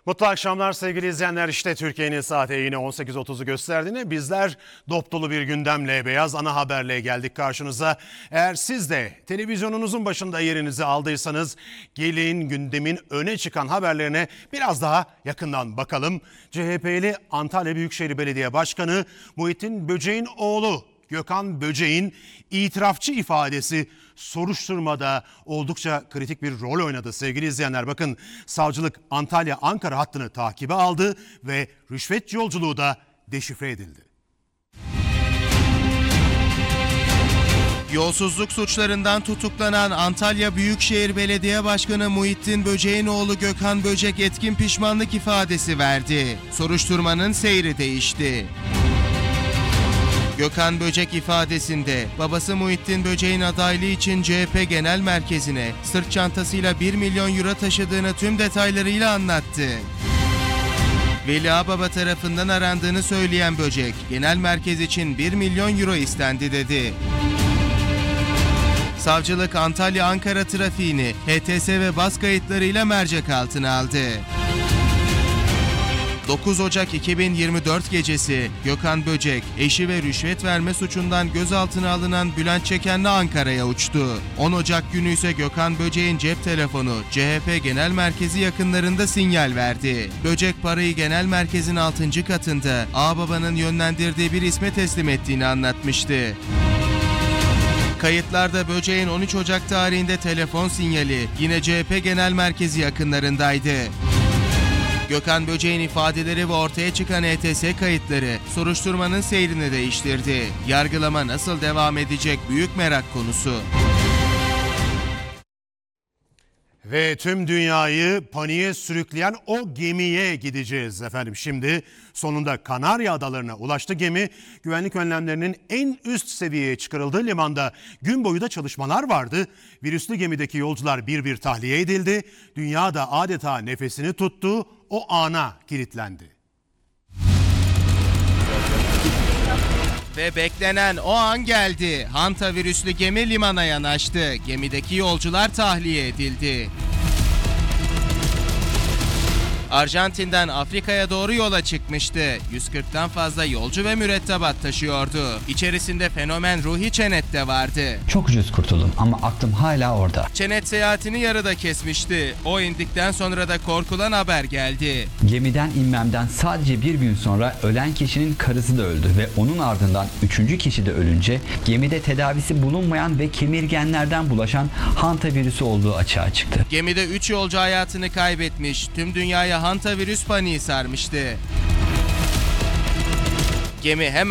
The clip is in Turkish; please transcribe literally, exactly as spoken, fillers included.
Mutlu akşamlar sevgili izleyenler. İşte Türkiye'nin saati yine on sekiz otuzu gösterdiğini bizler dop dolu bir gündemle, beyaz ana haberle geldik karşınıza. Eğer siz de televizyonunuzun başında yerinizi aldıysanız gelin gündemin öne çıkan haberlerine biraz daha yakından bakalım. C H P'li Antalya Büyükşehir Belediye Başkanı Muhittin Böcek'in oğlu Gökhan Böcek'in itirafçı ifadesi soruşturmada oldukça kritik bir rol oynadı sevgili izleyenler. Bakın, savcılık Antalya-Ankara hattını takibe aldı ve rüşvet yolculuğu da deşifre edildi. Yolsuzluk suçlarından tutuklanan Antalya Büyükşehir Belediye Başkanı Muhittin Böcek'in oğlu Gökhan Böcek etkin pişmanlık ifadesi verdi. Soruşturmanın seyri değişti. Gökhan Böcek ifadesinde babası Muhittin Böcek'in adaylığı için C H P Genel Merkezi'ne sırt çantasıyla bir milyon euro taşıdığını tüm detaylarıyla anlattı. Veli Ağbaba tarafından arandığını söyleyen Böcek, genel merkez için bir milyon euro istendi dedi. Savcılık Antalya-Ankara trafiğini H T S ve bas kayıtlarıyla mercek altına aldı. dokuz Ocak iki bin yirmi dört gecesi Gökhan Böcek, eşi ve rüşvet verme suçundan gözaltına alınan Bülent Çeken'le Ankara'ya uçtu. on Ocak günü ise Gökhan Böcek'in cep telefonu C H P Genel Merkezi yakınlarında sinyal verdi. Böcek parayı genel merkezin altıncı katında Ağbaba'nın yönlendirdiği bir isme teslim ettiğini anlatmıştı. Kayıtlarda Böcek'in on üç Ocak tarihinde telefon sinyali yine C H P Genel Merkezi yakınlarındaydı. Gökhan Böcek'in ifadeleri ve ortaya çıkan H T S kayıtları soruşturmanın seyrini değiştirdi. Yargılama nasıl devam edecek büyük merak konusu. Ve tüm dünyayı paniğe sürükleyen o gemiye gideceğiz efendim. Şimdi sonunda Kanarya Adalarına ulaştı gemi. Güvenlik önlemlerinin en üst seviyeye çıkarıldığı limanda gün boyu da çalışmalar vardı. Virüslü gemideki yolcular bir bir tahliye edildi. Dünya da adeta nefesini tuttu. O ana kilitlendi. Ve beklenen o an geldi. Hanta virüslü gemi limana yanaştı. Gemideki yolcular tahliye edildi. Arjantin'den Afrika'ya doğru yola çıkmıştı. yüz kırktan fazla yolcu ve mürettebat taşıyordu. İçerisinde fenomen Ruhi Çenet de vardı. Çok ucuz kurtuldum ama aklım hala orada. Çenet seyahatini yarıda kesmişti. O indikten sonra da korkulan haber geldi. Gemiden inmemden sadece bir gün sonra ölen kişinin karısı da öldü ve onun ardından üçüncü kişi de ölünce gemide tedavisi bulunmayan ve kemirgenlerden bulaşan hanta virüsü olduğu açığa çıktı. Gemide üç yolcu hayatını kaybetmiş. Tüm dünyaya hanta virüs paniği sarmıştı. Gemi hemen